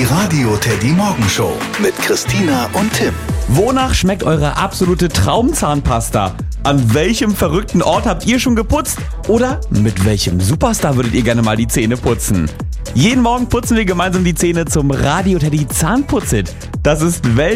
Radio Teddy Morgenshow mit Christina und Tim. Wonach schmeckt eure absolute Traumzahnpasta? An welchem verrückten Ort habt ihr schon geputzt? Oder mit welchem Superstar würdet ihr gerne mal die Zähne putzen? Jeden Morgen putzen wir gemeinsam die Zähne zum Radio Teddy Zahnputzit. Das ist